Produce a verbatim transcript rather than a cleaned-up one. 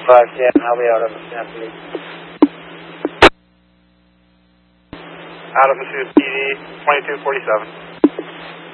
five ten, I'll be out of the San Felipe. Out of Mississippi P D, twenty-two forty-seven.